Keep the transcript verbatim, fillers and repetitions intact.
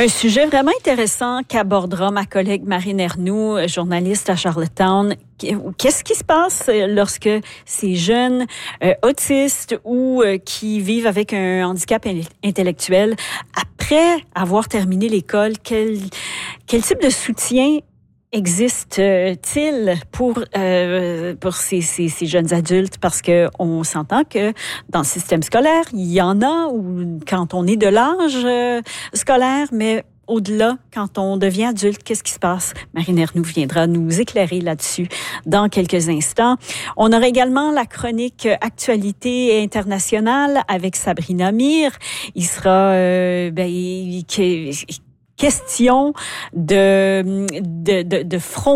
Un sujet vraiment intéressant qu'abordera ma collègue Marine Ernoult, journaliste à Charlottetown. Qu'est-ce qui se passe lorsque ces jeunes euh, autistes ou euh, qui vivent avec un handicap intellectuel, après avoir terminé l'école, quel, quel type de soutien existe-t-il pour euh, pour ces, ces, ces jeunes adultes? Parce que on s'entend que dans le système scolaire, il y en a où quand on est de l'âge euh, scolaire, mais au-delà, quand on devient adulte, qu'est-ce qui se passe? Marine Ernoult viendra nous éclairer là-dessus dans quelques instants. On aura également la chronique Actualité internationale avec Sabrina Mir. Il sera euh, ben, il, il, question de, de, de, de front